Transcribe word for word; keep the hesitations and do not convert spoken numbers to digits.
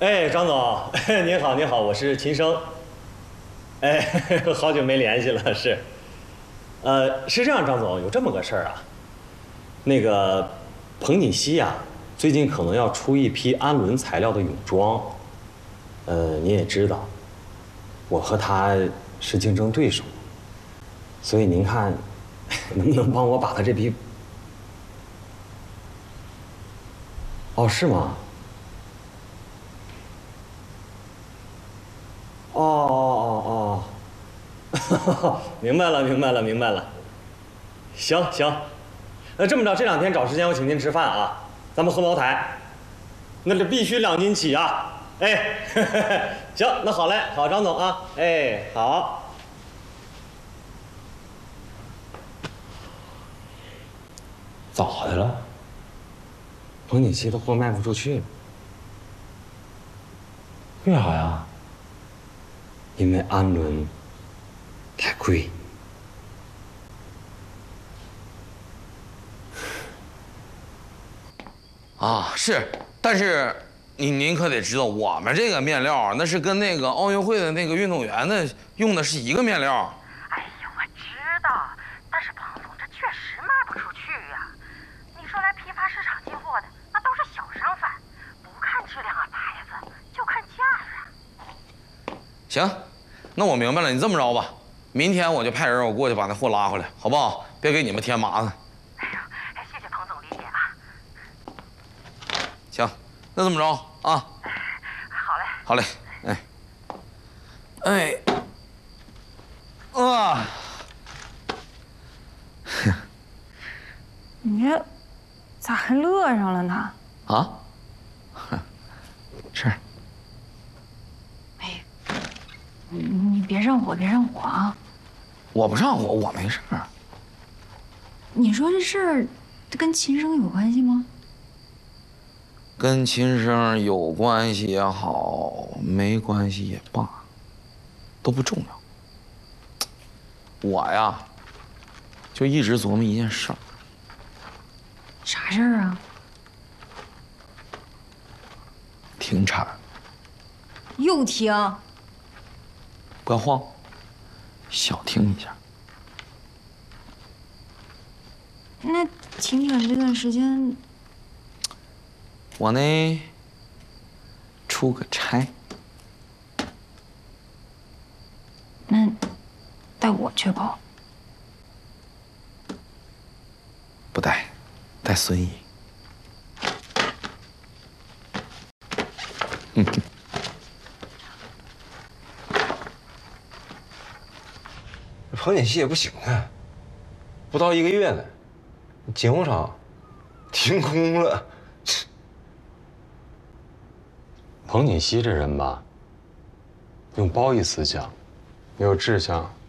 哎，张总，您好，您好，我是秦升。哎，好久没联系了，是。呃，是这样，张总，有这么个事儿啊。那个彭锦熙呀、啊，最近可能要出一批氨纶材料的泳装。呃，您也知道，我和他是竞争对手，所以您看，能不能帮我把他这批？哦，是吗？哦哦哦哦，明白了，明白了，明白了。行行，那这么着，这两天找时间我请您吃饭啊，咱们喝茅台，那这必须两斤起啊！哎，行，那好嘞，好，张总啊，哎，好。 咋的了？ 彭锦熙的货卖不出去了。 为啥呀？ 因为氨纶太贵。 啊，是，但是您您可得知道，我们这个面料那是跟那个奥运会的那个运动员的用的是一个面料。 哎呀，我知道，但是彭总这确实卖不出去呀。你说来批发市场进货的，那都是小商贩，不看质量啊牌子，就看价啊。 行，那我明白了，你这么着吧，明天我就派人我过去把那货拉回来，好不好？别给你们添麻烦。 哎呦，谢谢彭总理解啊。 行，那这么着啊？ 好嘞， 好嘞，哎，哎，啊， 你这咋还乐上了呢？ 啊，是。 哎，你你别上火，别上火啊！ 我不上火，我没事儿。 你说这事儿跟秦升有关系吗？ 跟秦升有关系也好，没关系也罢，都不重要。我呀，就一直琢磨一件事儿。 啥事儿啊？ 停产。 又停？ 不要慌，小停一下。 那停产这段时间， 我呢，出个差。 那带我去吧。 不带，带孙毅。嗯。 彭锦熙也不行啊，不到一个月呢，锦宏厂停工了。 彭锦熙这人吧，用褒义词讲，有志向，